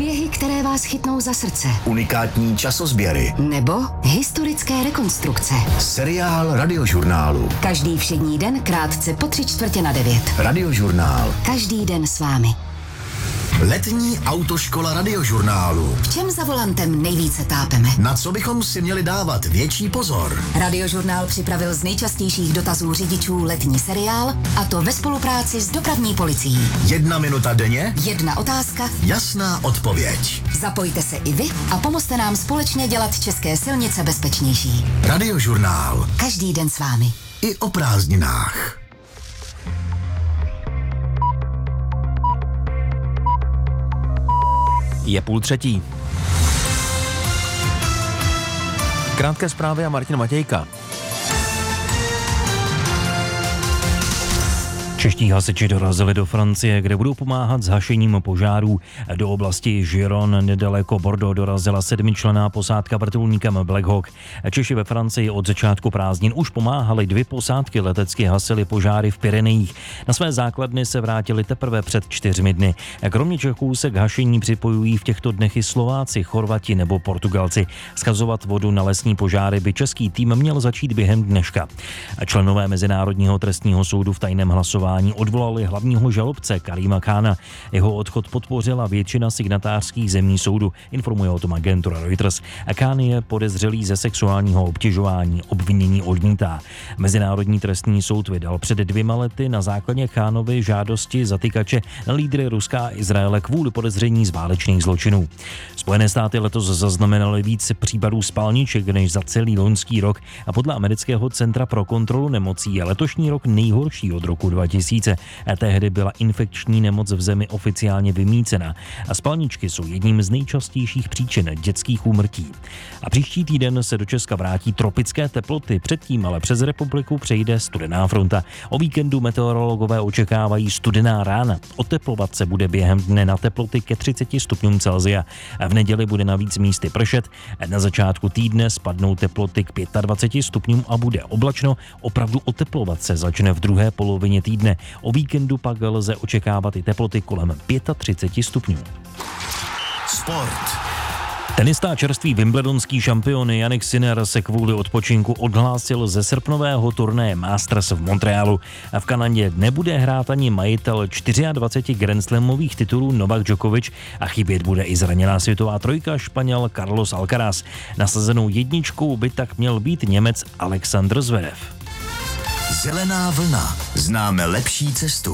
Příběhy, které vás chytnou za srdce. Unikátní časozběry. Nebo historické rekonstrukce. Seriál Radiožurnálu. Každý všední den krátce po 8:45. Radiožurnál. Každý den s vámi. Letní autoškola Radiožurnálu. V čem za volantem nejvíce tápeme? Na co bychom si měli dávat větší pozor? Radiožurnál připravil z nejčastějších dotazů řidičů letní seriál, a to ve spolupráci s dopravní policií. 1 minuta denně? 1 otázka? Jasná odpověď. Zapojte se i vy a pomozte nám společně dělat české silnice bezpečnější. Radiožurnál. Každý den s vámi. I o prázdninách. Je 2:30. Krátké zprávy a Martin Matějka. Čeští hasiči dorazili do Francie, kde budou pomáhat s hašením požárů. Do oblasti Giron nedaleko Bordeaux dorazila 7členná posádka vrtulníkem Black Hawk. Češi ve Francii od začátku prázdnin už pomáhali, 2 posádky letecky hasily požáry v Pyrenejích. Na své základny se vrátili teprve před 4 dny. Kromě Čechů se k hašení připojují v těchto dnech i Slováci, Chorvati nebo Portugalci. Schazovat vodu na lesní požáry by český tým měl začít během dneška. Členové Mezinárodního trestního soudu v tajném hlasování odvolali hlavního žalobce Karima Khána. Jeho odchod podpořila většina signatářských zemí soudu, informuje o tom agentura Reuters. Khan je podezřelý ze sexuálního obtěžování, obvinění odmítá. Mezinárodní trestní soud vydal před 2 lety na základě Khánovy žádosti zatykače na lídry Ruska a Izraele kvůli podezření z válečných zločinů. Spojené státy letos zaznamenaly víc případů spalniček než za celý loňský rok a podle amerického centra pro kontrolu nemocí je letošní rok nejhorší od roku 2000. Tehdy byla infekční nemoc v zemi oficiálně vymýcena a spalničky jsou jedním z nejčastějších příčin dětských úmrtí. A příští týden se do Česka vrátí tropické teploty, předtím ale přes republiku přejde studená fronta. O víkendu meteorologové očekávají studená rána. Oteplovat se bude během dne na teploty ke 30 stupňům Celsia. V neděli bude navíc místy pršet. Na začátku týdne spadnou teploty k 25 stupňům a bude oblačno. Opravdu oteplovat se začne v druhé polovině týdne. O víkendu pak lze očekávat i teploty kolem 35 stupňů. Sport. Tenista a čerstvý wimbledonský šampion Jannik Sinner se kvůli odpočinku odhlásil ze srpnového turnaje Masters v Montrealu. V Kanadě nebude hrát ani majitel 24 grandslamových titulů Novak Djokovic a chybět bude i zraněná světová trojka Španěl Carlos Alcaraz. Nasazenou jedničkou by tak měl být Němec Alexander Zverev. Zelená vlna. Známe lepší cestu.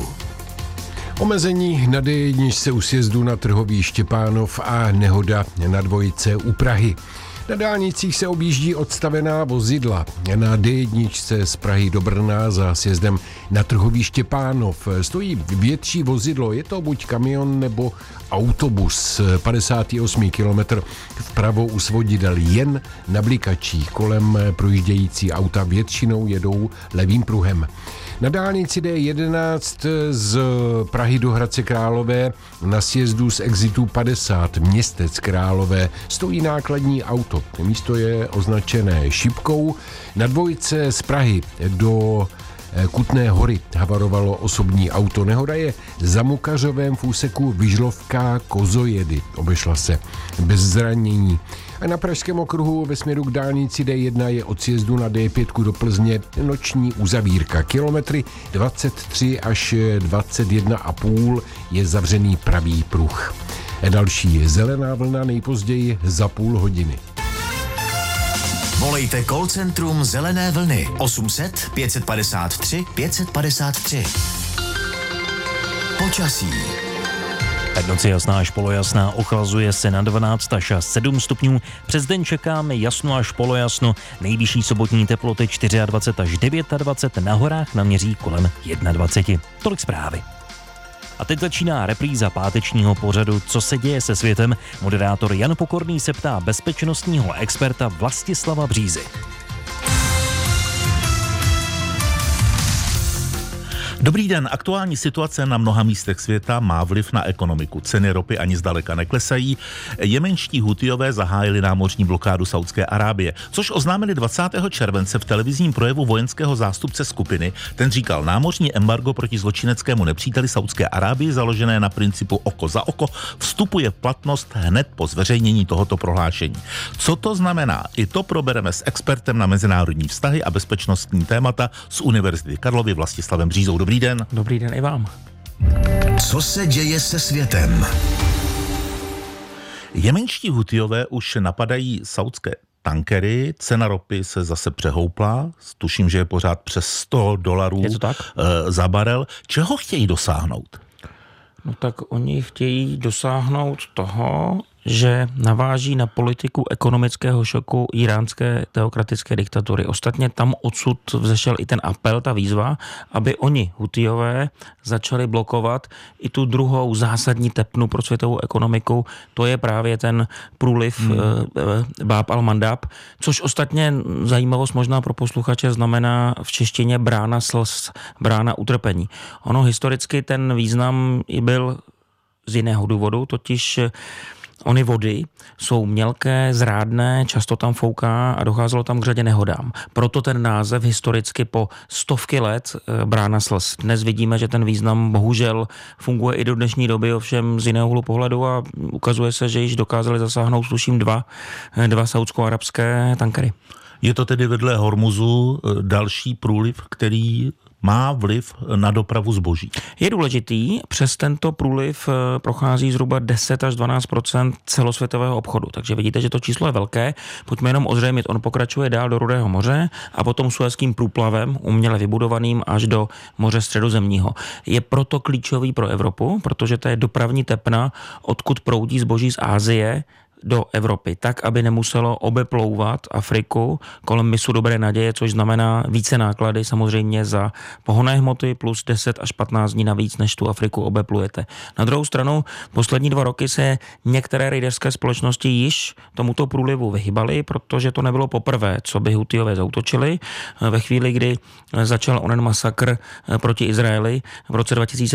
Omezení na D1 u sjezdu na Trhový Štěpánov a nehoda na dvojce u Prahy. Na dálnicích se objíždí odstavená vozidla. Na D1 z Prahy do Brna za sjezdem na Trhový Štěpánov stojí větší vozidlo. Je to buď kamion nebo autobus. 58 kilometr vpravo u svodidel jen na blikačích. Kolem projíždějící auta většinou jedou levým pruhem. Na dálnici D11 z Prahy do Hradce Králové na sjezdu z exitu 50 Městec Králové stojí nákladní auto. Místo je označené šipkou. Na dvojce z Prahy do Kutné Hory havarovalo osobní auto. Nehoda je za Mukařovém v úseku Vyžlovka Kozojedy. Obešla se bez zranění. A na Pražském okruhu ve směru k dálnici D1 je od sjezdu na D5 do Plzně noční uzavírka. Kilometry 23 až 21,5 je zavřený pravý pruh. Další je zelená vlna nejpozději za půl hodiny. Volejte call centrum Zelené vlny 800 553 553. Počasí. Noci jasná až polojasná, ochlazuje se na 12 až 7 stupňů. Přes den čekáme jasno až polojasno, nejvyšší sobotní teploty 24 až 29, na horách naměří kolem 21. Tolik zprávy. A teď začíná repríza pátečního pořadu Co se děje se světem. Moderátor Jan Pokorný se ptá bezpečnostního experta Vlastislava Břízy. Dobrý den. Aktuální situace na mnoha místech světa má vliv na ekonomiku. Ceny ropy ani zdaleka neklesají. Jemenští Hutijové zahájili námořní blokádu Saúdské Arábie, což oznámili 20. července v televizním projevu vojenského zástupce skupiny. Ten říkal, námořní embargo proti zločineckému nepříteli Saúdské Arábii, založené na principu oko za oko, vstupuje v platnost hned po zveřejnění tohoto prohlášení. Co to znamená? I to probereme s expertem na mezinárodní vztahy a bezpečnostní témata z Univerzity Karlovy Vlastislavem Břízou. Dobrý den. Dobrý den i vám. Co se děje se světem? Jemenští Hutijové už napadají saúdské tankery, cena ropy se zase přehoupla, tuším, že je pořád přes $100 Je to tak? Za barel. Čeho chtějí dosáhnout? No tak oni chtějí dosáhnout toho, že naváží na politiku ekonomického šoku iránské teokratické diktatury. Ostatně tam odsud vzešel i ten apel, ta výzva, aby oni, Hutijové, začali blokovat i tu druhou zásadní tepnu pro světovou ekonomiku. To je právě ten průliv Bab al-Mandab, což ostatně zajímavost možná pro posluchače znamená v češtině brána slz, brána utrpení. Ono historicky ten význam i byl z jiného důvodu, totiž ony vody jsou mělké, zrádné, často tam fouká a docházelo tam k řadě nehodám. Proto ten název historicky po stovky let brána slz. Dnes vidíme, že ten význam bohužel funguje i do dnešní doby, ovšem z jiného úhlu pohledu a ukazuje se, že již dokázali zasáhnout, sluším, dva saúdsko-arabské tankery. Je to tedy vedle Hormuzu další průliv, který má vliv na dopravu zboží. Je důležitý, přes tento průliv prochází zhruba 10 až 12% celosvětového obchodu, takže vidíte, že to číslo je velké. Pojďme jenom ozřejmit, on pokračuje dál do Rudého moře a potom Suezským průplavem, uměle vybudovaným až do moře Středozemního. Je proto klíčový pro Evropu, protože to je dopravní tepna, odkud proudí zboží z Asie do Evropy, tak, aby nemuselo obeplouvat Afriku kolem mysu Dobré naděje, což znamená více náklady samozřejmě za pohonné hmoty plus 10 až 15 dní navíc, než tu Afriku obeplujete. Na druhou stranu, poslední 2 roky se některé rejderské společnosti již tomuto průlivu vyhybaly, protože to nebylo poprvé, co by Hutijové zaútočili. Ve chvíli, kdy začal onen masakr proti Izraeli v roce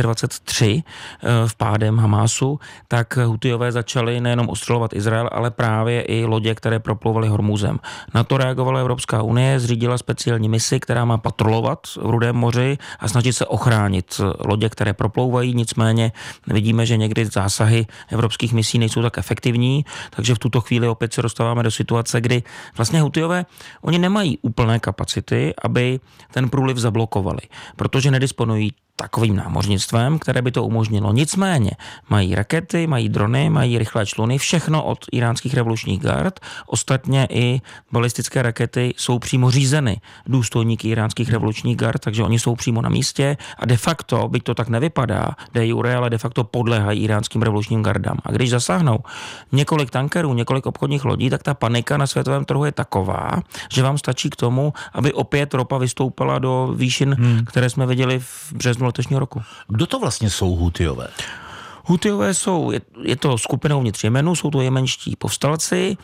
2023 v pádem Hamásu, tak Hutijové začali nejenom ostřelovat Izrael, ale právě i lodě, které proplouvaly Hormuzem. Na to reagovala Evropská unie, zřídila speciální misi, která má patrolovat v Rudém moři a snažit se ochránit lodě, které proplouvají, nicméně vidíme, že někdy zásahy evropských misí nejsou tak efektivní, takže v tuto chvíli opět se dostáváme do situace, kdy vlastně Hutijové, oni nemají úplné kapacity, aby ten průliv zablokovali, protože nedisponují takovým námořnictvem, které by to umožnilo. Nicméně mají rakety, mají drony, mají rychlé čluny, všechno od iránských revolučních gard. Ostatně i balistické rakety jsou přímo řízeny důstojníky iránských revolučních gard, takže oni jsou přímo na místě a de facto, byť to tak nevypadá, de jure, ale de facto podléhají iránským revolučním gardám. A když zasáhnou několik tankerů, několik obchodních lodí, tak ta panika na světovém trhu je taková, že vám stačí k tomu, aby opět ropa vystoupala do výšin, které jsme viděli v březnu letošního roku. Kdo to vlastně jsou Hutijové? Hutijové jsou, je to skupinou vnitř Jemenu, jsou to jemenští povstalci,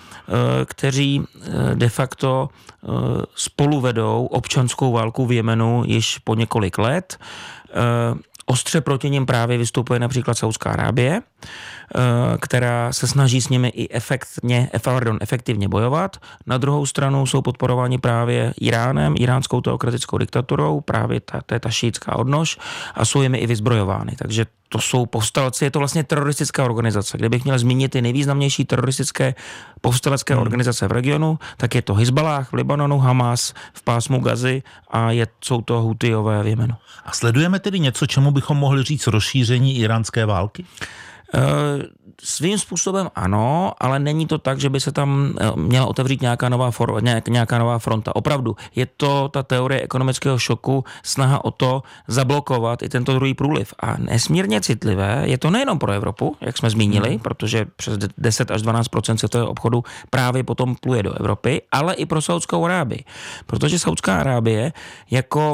kteří de facto spolu vedou občanskou válku v Jemenu již po několik let. Ostře proti nim právě vystupuje například Saúdská Arábie, která se snaží s nimi i efektivně bojovat. Na druhou stranu jsou podporováni právě Iránem, iránskou teokratickou diktaturou, právě to je ta šíitská odnož a jsou jimi i vyzbrojovány. Takže to jsou povstalci, je to vlastně teroristická organizace. Kdybych měl zmínit ty nejvýznamnější teroristické povstalecké organizace v regionu, tak je to Hizballáh v Libanonu, Hamás v pásmu Gazy a jsou to Hutijové v Jemenu. A sledujeme tedy něco, čemu bychom mohli říct rozšíření iránské války? Svým způsobem ano, ale není to tak, že by se tam měla otevřít nějaká nová fronta. Opravdu, je to ta teorie ekonomického šoku, snaha o to zablokovat i tento druhý průliv. A nesmírně citlivé je to nejenom pro Evropu, jak jsme zmínili, protože přes 10 až 12% světového obchodu právě potom pluje do Evropy, ale i pro Saúdskou Arábii. Protože Saúdská Arábie jako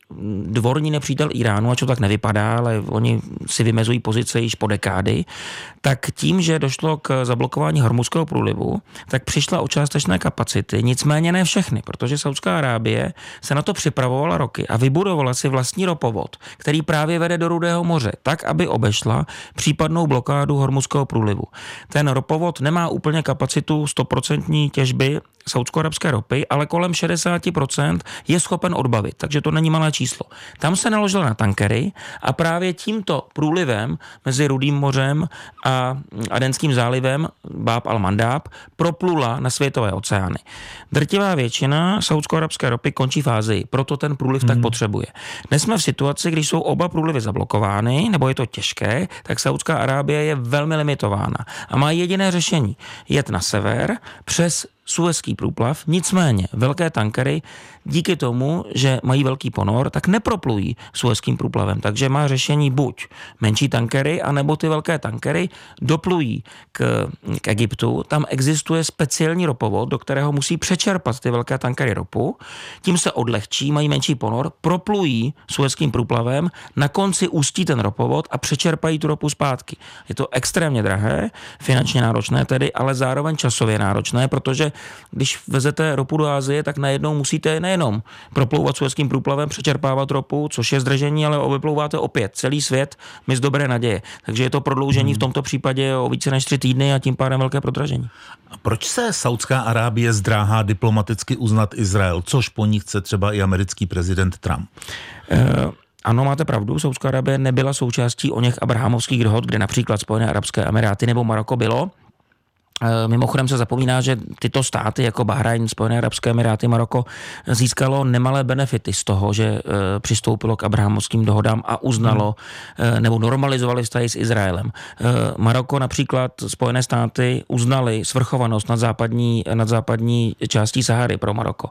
dvorní nepřítel Iránu, ač to tak nevypadá, ale oni si vymezují pozice již po dekády, tak tím, že došlo k zablokování Hormuzského průlivu, tak přišla o částečné kapacity, nicméně ne všechny, protože Saudská Arábie se na to připravovala roky a vybudovala si vlastní ropovod, který právě vede do Rudého moře, tak, aby obešla případnou blokádu Hormuzského průlivu. Ten ropovod nemá úplně kapacitu 100% těžby saúdsko-arabské ropy, ale kolem 60% je schopen odbavit, takže to není malé číslo. Tam se naložilo na tankery a právě tímto průlivem mezi Rudým mořem a Adenským zálivem Báb al-Mandab proplula na světové oceány. Drtivá většina saúdsko-arabské ropy končí v Asii, proto ten průliv tak potřebuje. Dnes jsme v situaci, když jsou oba průlivy zablokovány, nebo je to těžké, tak Saudská Arábie je velmi limitována a má jediné řešení: jet na sever přes Suezský průplav, nicméně velké tankery díky tomu, že mají velký ponor, tak neproplují Suezským průplavem. Takže má řešení buď menší tankery, anebo ty velké tankery doplují k Egyptu. Tam existuje speciální ropovod, do kterého musí přečerpat ty velké tankery ropu. Tím se odlehčí, mají menší ponor, proplují Suezským průplavem, na konci ústí ten ropovod a přečerpají tu ropu zpátky. Je to extrémně drahé, finančně náročné tedy, ale zároveň časově náročné, protože když vezete ropu do Asie, tak najednou musíte nejenom proplouvat Suezským průplavem, přečerpávat ropu, což je zdržení, ale vyplouváte opět celý svět z dobré naděje. Takže je to prodloužení v tomto případě o více než 3 týdny a tím pádem velké prodražení. A proč se Saudská Arábie zdráhá diplomaticky uznat Izrael, což po ní chce třeba i americký prezident Trump? Ano, máte pravdu, Saudská Arábie nebyla součástí oněch abrahamovských dohod, kde například Spojené arabské emiráty nebo Maroko bylo. Mimochodem se zapomíná, že tyto státy jako Bahrajn, Spojené arabské emiráty, Maroko získalo nemalé benefity z toho, že přistoupilo k abrahamovským dohodám a uznalo nebo normalizovali vztahy s Izraelem. Maroko například, Spojené státy uznali svrchovanost nad západní částí Sahary pro Maroko.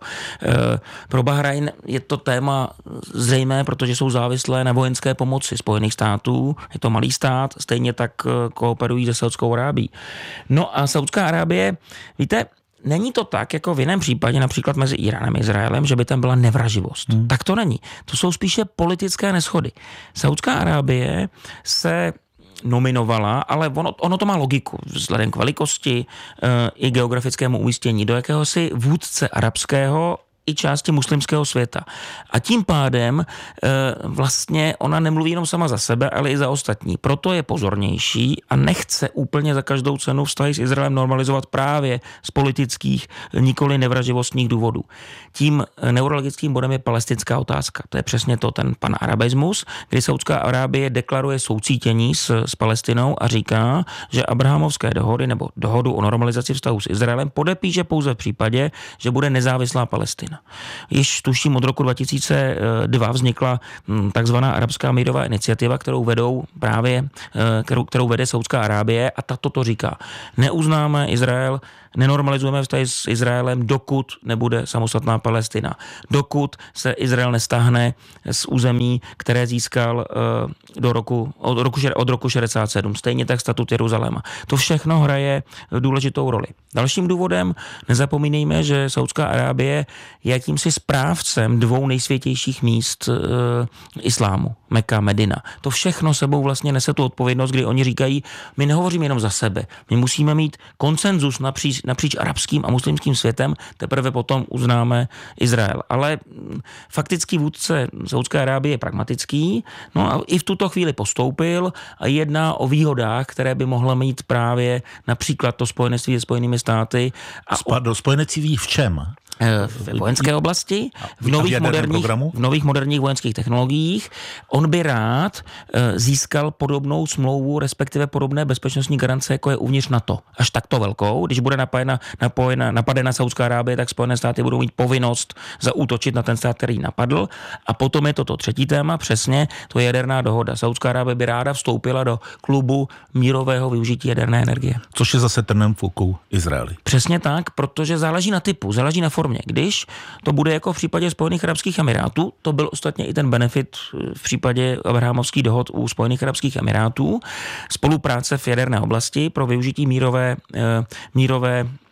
Pro Bahrajn je to téma zřejmé, protože jsou závislé na vojenské pomoci Spojených států. Je to malý stát, stejně tak kooperují se Saudskou Arábií. No a Saudská Arábie, víte, není to tak, jako v jiném případě, například mezi Iránem a Izraelem, že by tam byla nevraživost. Tak to není. To jsou spíše politické neshody. Saudská Arábie se nominovala, ale ono to má logiku vzhledem k velikosti i geografickému umístění do jakéhosi vůdce arabského i části muslimského světa. A tím pádem vlastně ona nemluví jenom sama za sebe, ale i za ostatní. Proto je pozornější a nechce úplně za každou cenu vztahy s Izraelem normalizovat právě z politických, nikoli nevraživostních důvodů. Tím neurologickým bodem je palestinská otázka. To je přesně to, ten panarabismus, kdy Saudská Arábie deklaruje soucítění s Palestinou a říká, že abrahamovské dohody nebo dohodu o normalizaci vztahu s Izraelem podepíše pouze v případě, že bude nezávislá Palestina. Již tuším od roku 2002 vznikla takzvaná Arabská mírová iniciativa, kterou vede Saudská Arábie a tato to říká. Neuznáme Izrael, nenormalizujeme vztahy s Izraelem, dokud nebude samostatná Palestina. Dokud se Izrael nestáhne z území, které získal od roku 67. Stejně tak statut Jeruzaléma. To všechno hraje důležitou roli. Dalším důvodem, nezapomínejme, že Saudská Arábie je jakýmsi správcem 2 nejsvětějších míst islámu, Mekka, Medina. To všechno sebou vlastně nese tu odpovědnost, kdy oni říkají, my nehovoříme jenom za sebe, my musíme mít konsenzus napříč arabským a muslimským světem, teprve potom uznáme Izrael. Ale faktický vůdce Saudské Arábie je pragmatický, no a i v tuto chvíli postoupil a jedná o výhodách, které by mohla mít právě například to spojenectví se Spojenými státy. Spojenectví v čem? V vojenské oblasti, v nových moderních vojenských technologiích. On by rád získal podobnou smlouvu, respektive podobné bezpečnostní garance, jako je uvnitř NATO. Až takto velkou. Když bude napadena Saudská Arábie, tak Spojené státy budou mít povinnost zaútočit na ten stát, který napadl. A potom je toto třetí téma, přesně, to je jaderná dohoda. Saudská Arábie by ráda vstoupila do klubu mírového využití jaderné energie. Což je zase trnem v oku Izraeli. Přesně tak, protože záleží na typu, záleží na formě. Když to bude jako v případě Spojených arabských emirátů, to byl ostatně i ten benefit v případě abrahamovských dohod u Spojených arabských emirátů, spolupráce v jaderné oblasti pro využití mírové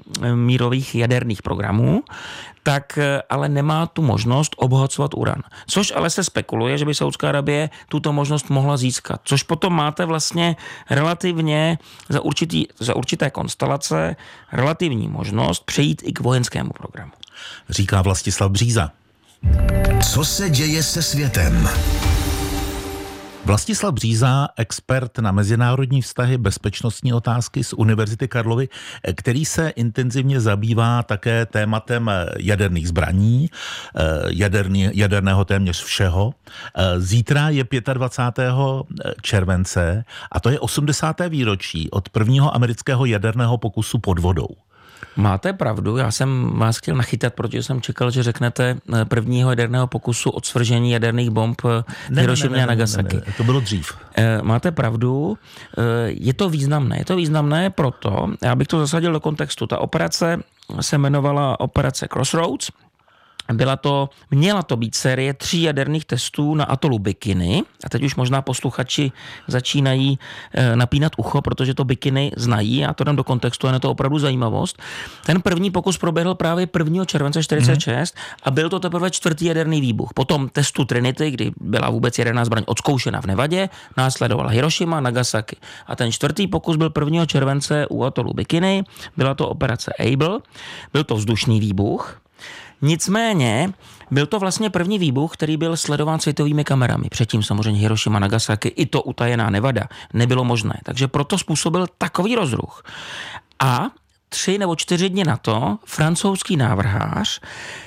mírových jaderných programů, tak ale nemá tu možnost obohacovat uran. Což ale se spekuluje, že by Saudská Arabie tuto možnost mohla získat. Což potom máte vlastně relativně za určité konstelace relativní možnost přejít i k vojenskému programu. Říká Vlastislav Bříza. Co se děje se světem? Vlastislav Bříza, expert na mezinárodní vztahy, bezpečnostní otázky z Univerzity Karlovy, který se intenzivně zabývá také tématem jaderných zbraní, jaderného téměř všeho. Zítra je 25. července a to je 80. výročí od prvního amerického jaderného pokusu pod vodou. Máte pravdu, já jsem vás chtěl nachytat, protože jsem čekal, že řeknete prvního jaderného pokusu od svržení jaderných bomb Hirošimě a Nagasaki. Ne, to bylo dřív. Máte pravdu, je to významné. Je to významné proto, já bych to zasadil do kontextu. Ta operace se jmenovala operace Crossroads. Měla to být série 3 jaderných testů na atolu Bikini. A teď už možná posluchači začínají napínat ucho, protože to Bikini znají. Já to dám do kontextu, a je to opravdu zajímavost. Ten první pokus proběhl právě 1. července 1946 a byl to teprve 4. jaderný výbuch. Potom testu Trinity, kdy byla vůbec jaderná zbraň odzkoušena v Nevadě, následovala Hirošima, Nagasaki. A ten 4. pokus byl 1. července u atolu Bikini. Byla to operace Able. Byl to vzdušný výbuch. Nicméně byl to vlastně první výbuch, který byl sledován světovými kamerami. Předtím samozřejmě Hirošima, Nagasaki, i to utajená Nevada nebylo možné. Takže proto způsobil takový rozruch. A 3 nebo 4 dny na to francouzský návrhář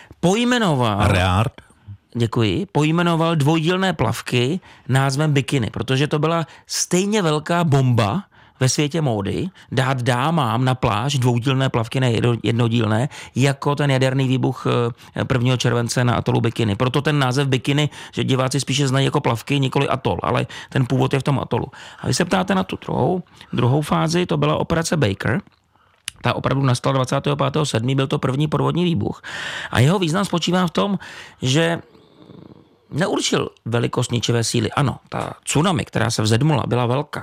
pojmenoval dvoudílné plavky názvem Bikini, protože to byla stejně velká bomba ve světě módy dát dámám na pláž dvoudílné plavky, ne jednodílné, jako ten jaderný výbuch 1. července na atolu Bikini. Proto ten název Bikini, že diváci spíše znají jako plavky, nikoli atol, ale ten původ je v tom atolu. A vy se ptáte na tu druhou fázi, to byla operace Baker. Ta opravdu nastala 25.7. byl to první podvodní výbuch. A jeho význam spočívá v tom, že neurčil velikost ničivé síly. Ano, ta tsunami, která se vzedmula, byla velká.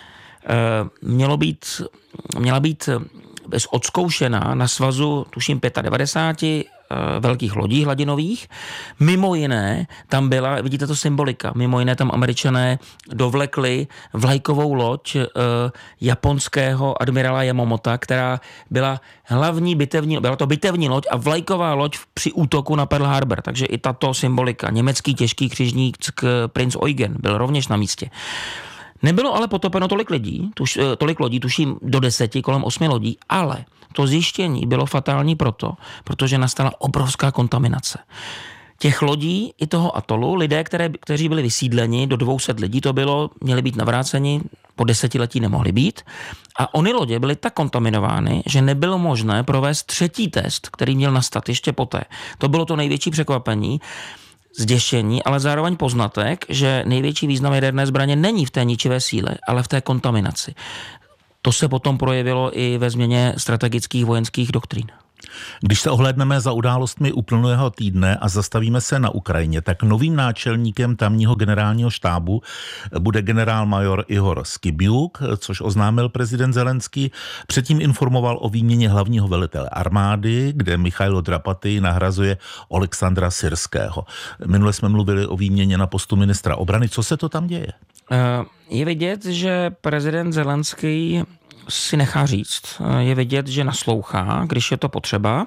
Měla být odzkoušena na svazu, tuším, 95 velkých lodí hladinových. Mimo jiné tam byla, vidíte to symbolika, mimo jiné tam Američané dovlekli vlajkovou loď japonského admirála Yamamota, která byla byla to bitevní loď a vlajková loď při útoku na Pearl Harbor. Takže i tato symbolika. Německý těžký křižník Prinz Eugen byl rovněž na místě. Nebylo ale potopeno tolik lodí, tuším do 10, kolem 8 lodí, ale to zjištění bylo fatální protože nastala obrovská kontaminace. Těch lodí i toho atolu, lidé, kteří byli vysídleni do 200 lidí, měli být navráceni, po 10 letí nemohli být. A ony lodě byly tak kontaminovány, že nebylo možné provést 3. test, který měl nastat ještě poté. To bylo to největší překvapení. Zděšení, ale zároveň poznatek, že největší význam jaderné zbraně není v té ničivé síle, ale v té kontaminaci. To se potom projevilo i ve změně strategických vojenských doktrín. Když se ohlédneme za událostmi uplynulého týdne a zastavíme se na Ukrajině, tak novým náčelníkem tamního generálního štábu bude generálmajor Ihor Skibiuk, což oznámil prezident Zelenský. Předtím informoval o výměně hlavního velitele armády, kde Michailo Drapaty nahrazuje Oleksandra Syrského. Minule jsme mluvili o výměně na postu ministra obrany. Co se to tam děje? Je vidět, že prezident Zelenský si nechá říct. Je vidět, že naslouchá, když je to potřeba.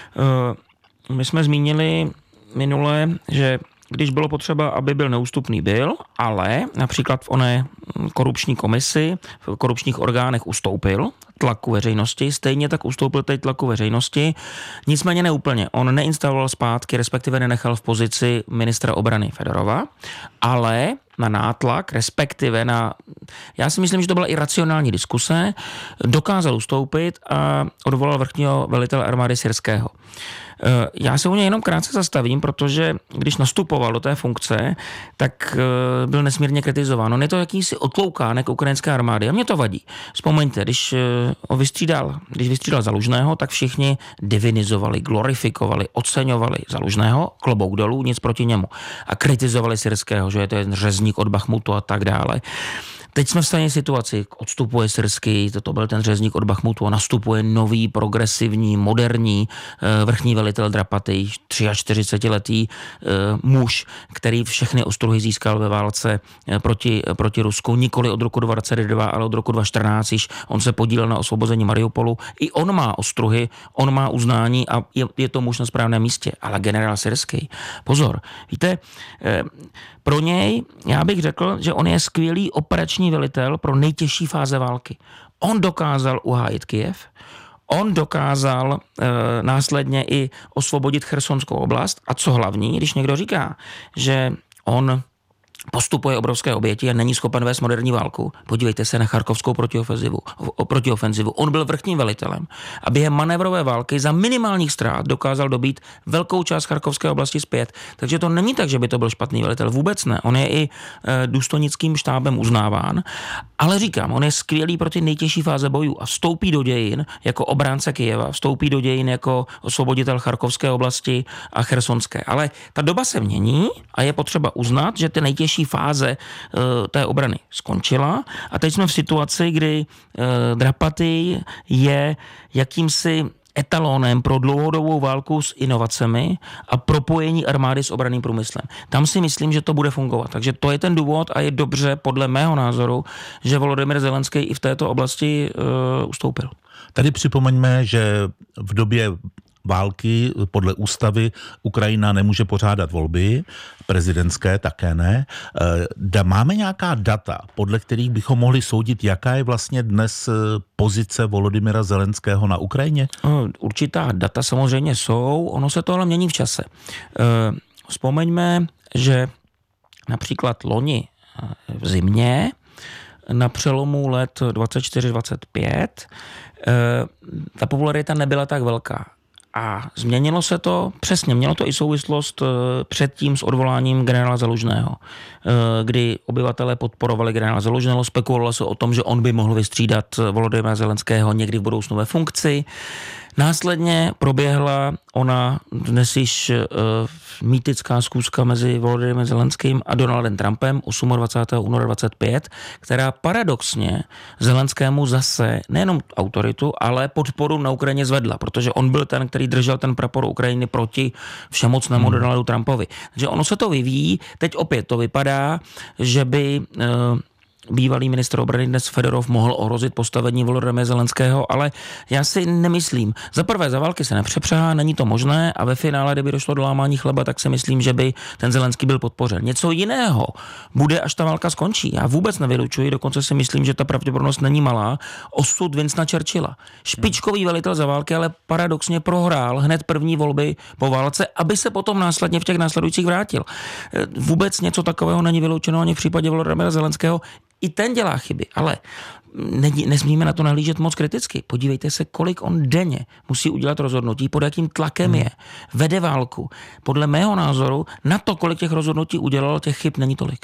My jsme zmínili minule, že když bylo potřeba, aby byl neústupný, ale například v oné korupční komisi, v korupčních orgánech ustoupil tlaku veřejnosti, stejně tak ustoupil teď tlaku veřejnosti, nicméně neúplně. On neinstaloval zpátky, respektive nenechal v pozici ministra obrany Fedorova, ale na nátlak, respektive já si myslím, že to byla i racionální diskuse, dokázal ustoupit a odvolal vrchního velitele armády Syrského. Já se u něj jenom krátce zastavím, protože když nastupoval do té funkce, tak byl nesmírně kritizován. On je to jakýsi otloukánek ukrajinské armády a mě to vadí. Vzpomeňte, když vystřídal Zalužného, tak všichni divinizovali, glorifikovali, oceňovali Zalužného, klobouk dolů, nic proti němu. A kritizovali Syrského, že je to jeden řezník od Bachmutu a tak dále. Teď jsme v stejné situaci, odstupuje syrský, to byl ten řezník od Bachmutu, a nastupuje nový, progresivní, moderní vrchní velitel Drapatý, 43letý muž, který všechny ostruhy získal ve válce proti Rusku, nikoli od roku 2022, ale od roku 2014, již on se podílel na osvobození Mariupolu. I on má ostruhy, on má uznání a je to muž na správném místě, ale generál syrský, pozor, víte, pro něj, já bych řekl, že on je skvělý operační velitel pro nejtěžší fáze války. On dokázal uhájit Kyjev, on dokázal následně i osvobodit Chersonskou oblast a co hlavní, když někdo říká, že on postupuje obrovské oběti a není schopen vést moderní válku. Podívejte se na charkovskou protiofenzivu. On byl vrchním velitelem a během manévrové války za minimálních ztrát dokázal dobít velkou část charkovské oblasti zpět. Takže to není tak, že by to byl špatný velitel. Vůbec ne. On je i důstojnickým štábem uznáván. Ale říkám, on je skvělý pro ty nejtěžší fáze bojů a vstoupí do dějin jako obránce Kyjeva, vstoupí do dějin jako osvoboditel charkovské oblasti a chersonské. Ale ta doba se mění a je potřeba uznat, že ty nejtěžší fáze té obrany skončila a teď jsme v situaci, kdy Drapatý je jakýmsi etalonem pro dlouhodobou válku s inovacemi a propojení armády s obranným průmyslem. Tam si myslím, že to bude fungovat. Takže to je ten důvod a je dobře, podle mého názoru, že Volodymyr Zelenský i v této oblasti ustoupil. Tady připomeňme, že v době války podle ústavy Ukrajina nemůže pořádat volby, prezidentské také ne. Máme nějaká data, podle kterých bychom mohli soudit, jaká je vlastně dnes pozice Volodymyra Zelenského na Ukrajině? Určitá data samozřejmě jsou, ono se to ale mění v čase. Vzpomeňme, že například loni v zimě na přelomu let 24-25 ta popularita nebyla tak velká. A změnilo se to, přesně, mělo to i souvislost předtím s odvoláním generála Zalužného, kdy obyvatelé podporovali generála Zalužného, spekulovalo se o tom, že on by mohl vystřídat Volodymyra Zelenského někdy v budoucnu ve funkci. Následně proběhla ona dnes již mýtická schůzka mezi Volodymyrem Zelenským a Donaldem Trumpem 28. února 25, která paradoxně Zelenskému zase nejenom autoritu, ale podporu na Ukrajině zvedla, protože on byl ten, který držel ten prapor Ukrajiny proti všemocnému Donaldu Trumpovi. Takže ono se to vyvíjí, teď opět to vypadá, že by bývalý ministr obrany dnes Fedorov mohl ohrozit postavení Volodymyra Zelenského, ale já si nemyslím. Za prvé, za války se nepřepřahá, není to možné a ve finále, kdyby došlo do lámání chleba, tak si myslím, že by ten Zelenský byl podpořen. Něco jiného bude, až ta válka skončí. Já vůbec nevylučuji, dokonce si myslím, že ta pravděpodobnost není malá. Osud Winstona Churchilla. Špičkový velitel za války, ale paradoxně prohrál hned první volby po válce, aby se potom následně v těch následujících vrátil. Vůbec něco takového není vyloučeno ani v případě Volodymyra Zelenského. I ten dělá chyby, ale nesmíme na to nahlížet moc kriticky. Podívejte se, kolik on denně musí udělat rozhodnutí, pod jakým tlakem je, vede válku. Podle mého názoru na to, kolik těch rozhodnutí udělal, těch chyb není tolik.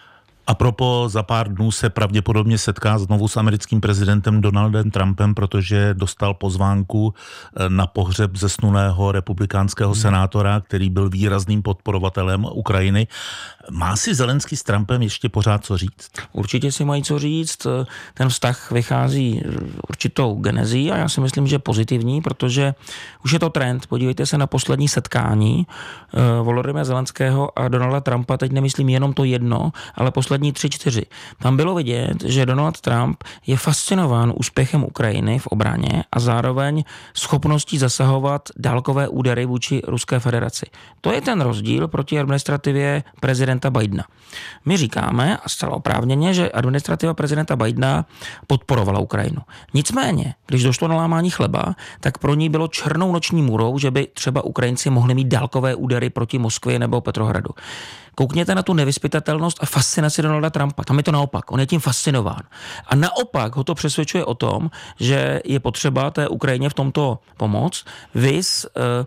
A propos, za pár dnů se pravděpodobně setká znovu s americkým prezidentem Donaldem Trumpem, protože dostal pozvánku na pohřeb zesnulého republikánského senátora, který byl výrazným podporovatelem Ukrajiny. Má si Zelenský s Trumpem ještě pořád co říct? Určitě si mají co říct. Ten vztah vychází určitou genezí a já si myslím, že pozitivní, protože už je to trend. Podívejte se na poslední setkání Volodymyra Zelenského a Donalda Trumpa. Teď nemyslím jenom to jedno, ale poslední 3-4. Tam bylo vidět, že Donald Trump je fascinován úspěchem Ukrajiny v obraně a zároveň schopností zasahovat dálkové údery vůči Ruské federaci. To je ten rozdíl proti administrativě prezidenta Bidena. My říkáme, a zcela oprávněně, že administrativa prezidenta Bidena podporovala Ukrajinu. Nicméně, když došlo na lámání chleba, tak pro ní bylo černou noční můrou, že by třeba Ukrajinci mohli mít dálkové údery proti Moskvě nebo Petrohradu. Koukněte na tu nevyzpytatelnost a fascinaci Donalda Trumpa. Tam je to naopak. On je tím fascinován. A naopak ho to přesvědčuje o tom, že je potřeba té Ukrajině v tomto pomoct. Viz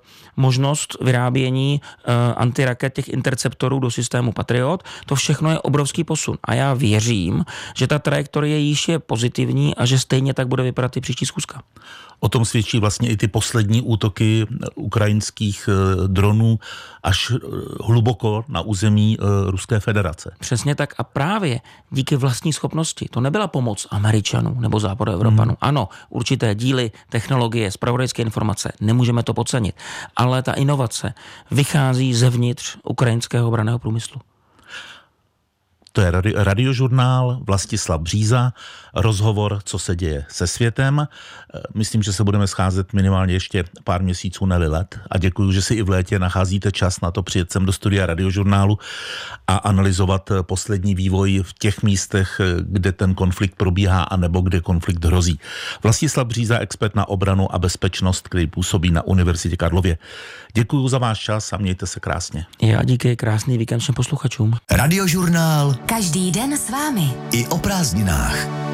možnost vyrábění antiraket těch interceptorů do systému Patriot. To všechno je obrovský posun. A já věřím, že ta trajektorie již je pozitivní a že stejně tak bude vypadat i příští schůzka. O tom svědčí vlastně i ty poslední útoky ukrajinských dronů až hluboko na území území Ruské federace. Přesně tak a právě díky vlastní schopnosti. To nebyla pomoc Američanů nebo Západoevropanů. Ano, určité díly, technologie, zpravodajské informace, nemůžeme to podcenit, ale ta inovace vychází zevnitř ukrajinského obranného průmyslu. To je radiožurnál Vlastislav Bříza, rozhovor, co se děje se světem. Myslím, že se budeme scházet minimálně ještě pár měsíců, ne let. A děkuji, že si i v létě nacházíte čas na to přijet sem do studia radiožurnálu a analyzovat poslední vývoj v těch místech, kde ten konflikt probíhá a nebo kde konflikt hrozí. Vlastislav Bříza, expert na obranu a bezpečnost, který působí na Univerzitě Karlově. Děkuji za váš čas a mějte se krásně. Já díky, krásný víkend všem posluchačům. Radiožurnál Každý den s vámi. i o prázdninách.